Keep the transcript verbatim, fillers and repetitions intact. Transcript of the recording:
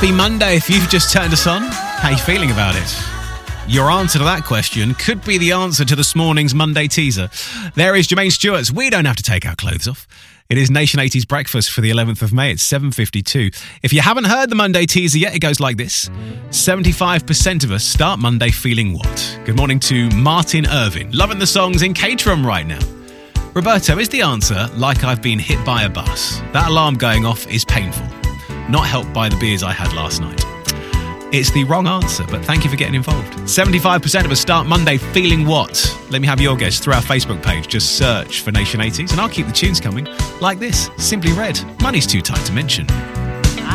Happy Monday if you've just turned us on. How are you feeling about it? Your answer to that question could be the answer to this morning's Monday teaser. There is Jermaine Stewart's We Don't Have to Take Our Clothes Off. It is Nation eighties Breakfast for the eleventh of May. It's seven fifty-two. If you haven't heard the Monday teaser yet, it goes like this. seventy-five percent of us start Monday feeling what? Good morning to Martin Irvin. Loving the songs in Caterham right now. Roberto, is the answer like I've been hit by a bus? That alarm going off is painful. Not helped by the beers I had last night. It's the wrong answer, but thank you for getting involved. seventy-five percent of us start Monday feeling what? Let me have your guess through our Facebook page. Just search for Nation eighties and I'll keep the tunes coming like this. Simply Red. Money's too tight to mention.